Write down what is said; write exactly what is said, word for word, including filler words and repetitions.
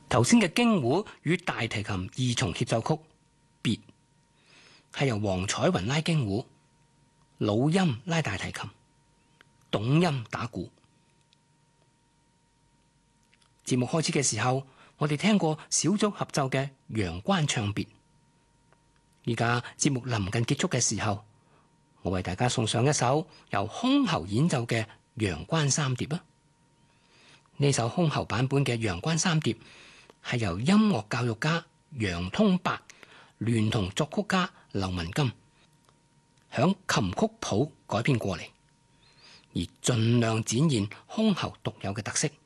頭先嘅京胡與大提琴二重協奏曲別，係由黃彩雲拉京胡，老欽拉大提琴，董欽打鼓。節目開始嘅時候，我哋聽過小組合奏嘅陽關唱別。而家節目臨近結束嘅時候，我為大家送上一首由箜篌演奏嘅陽關三疊啊！呢首箜篌版本嘅陽關三疊係由音樂教育家楊通八聯同作曲家劉文金響琴曲譜改編過嚟，而盡量展現箜篌獨有嘅特色。